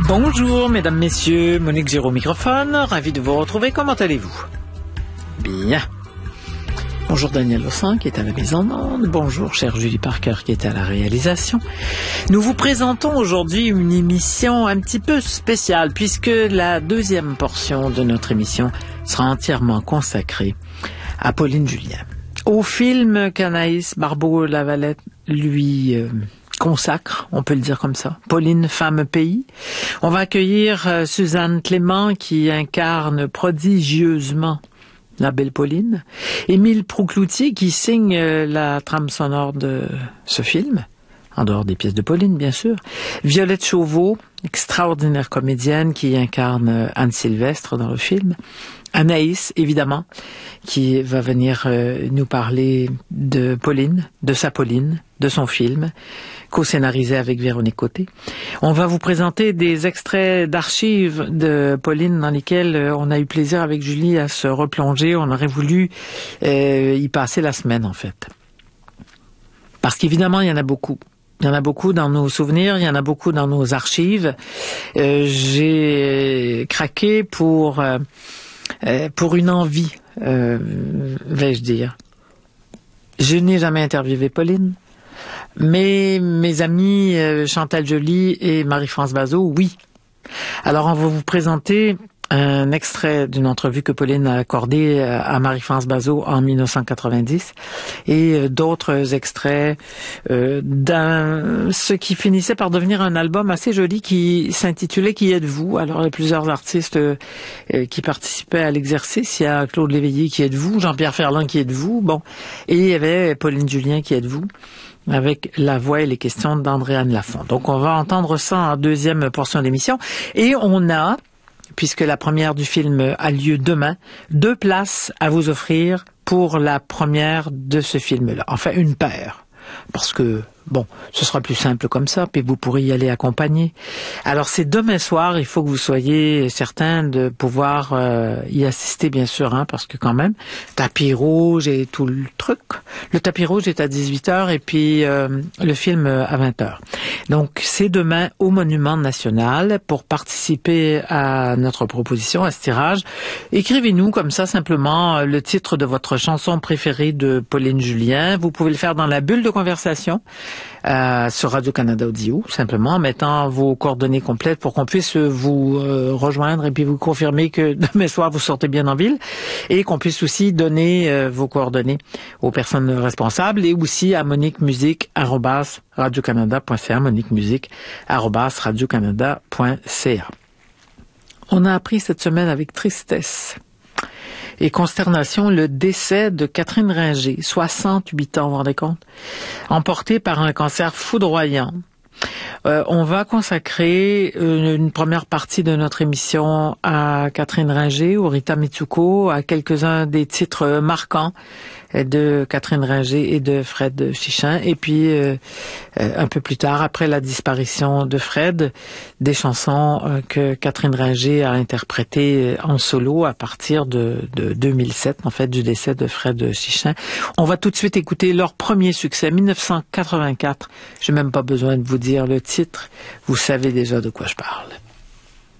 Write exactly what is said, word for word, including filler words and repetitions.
Bonjour mesdames, messieurs, Monique Giraud au microphone, ravi de vous retrouver, comment allez-vous? Bien. Bonjour Daniel Lossan qui est à la mise en onde, bonjour chère Julie Parker qui est à la réalisation. Nous vous présentons aujourd'hui une émission un petit peu spéciale puisque la deuxième portion de notre émission sera entièrement consacrée à Pauline Julien. Au film qu'Anaïs Barbeau-Lavalette lui euh, consacre, on peut le dire comme ça, Pauline, femme pays. On va accueillir euh, Suzanne Clément qui incarne prodigieusement la belle Pauline. Émile Proucloutier qui signe euh, la trame sonore de ce film, en dehors des pièces de Pauline bien sûr. Violette Chauveau, extraordinaire comédienne qui incarne euh, Anne Sylvestre dans le film. Anaïs, évidemment, qui va venir euh, nous parler de Pauline, de sa Pauline, de son film, co-scénarisé avec Véronique Côté. On va vous présenter des extraits d'archives de Pauline dans lesquels euh, on a eu plaisir avec Julie à se replonger. On aurait voulu euh, y passer la semaine, en fait. Parce qu'évidemment, il y en a beaucoup. Il y en a beaucoup dans nos souvenirs, il y en a beaucoup dans nos archives. Euh, j'ai craqué pour... Euh, Euh, pour une envie, euh, vais-je dire. Je n'ai jamais interviewé Pauline, mais mes amis euh, Chantal Joly et Marie-France Bazot, oui. Alors on va vous présenter un extrait d'une entrevue que Pauline a accordée à Marie-France Bazot en mille neuf cent quatre-vingt-dix et d'autres extraits euh, d'un ce qui finissait par devenir un album assez joli qui s'intitulait Qui êtes-vous? Alors il y a plusieurs artistes euh, qui participaient à l'exercice. Il y a Claude Léveillé, Qui êtes-vous? Jean-Pierre Ferland, Qui êtes-vous? Bon, et il y avait Pauline Julien, Qui êtes-vous? Avec la voix et les questions d'Andréane Lafont. Donc on va entendre ça en deuxième portion d'émission et on a, puisque la première du film a lieu demain, deux places à vous offrir pour la première de ce film-là. Enfin, une paire. Parce que, bon, ce sera plus simple comme ça, puis vous pourrez y aller accompagné. Alors, c'est demain soir, il faut que vous soyez certains de pouvoir euh, y assister, bien sûr, hein, parce que quand même, tapis rouge et tout le truc. Le tapis rouge est à dix-huit heures et puis euh, le film à vingt heures. Donc, c'est demain au Monument National. Pour participer à notre proposition, à ce tirage, écrivez-nous comme ça simplement le titre de votre chanson préférée de Pauline Julien. Vous pouvez le faire dans la bulle de conversation euh, sur Radio-Canada Audio, simplement en mettant vos coordonnées complètes pour qu'on puisse vous euh, rejoindre et puis vous confirmer que demain soir vous sortez bien en ville et qu'on puisse aussi donner euh, vos coordonnées aux personnes responsables et aussi à monique musique arobase radio canada point c a, monique musique arobase radio canada point c a. On a appris cette semaine avec tristesse et consternation le décès de Catherine Ringer, soixante-huit ans, vous vous rendez compte, emportée par un cancer foudroyant. Euh, on va consacrer une, une première partie de notre émission à Catherine Ringer, ou Rita Mitsuko, à quelques-uns des titres marquants de Catherine Ringer et de Fred Chichin. Et puis, euh, euh, un peu plus tard, après la disparition de Fred, des chansons euh, que Catherine Ringer a interprétées en solo à partir de, de deux mille sept, en fait, du décès de Fred Chichin. On va tout de suite écouter leur premier succès, mille neuf cent quatre-vingt-quatre. J'ai même pas besoin de vous dire le titre. Vous savez déjà de quoi je parle.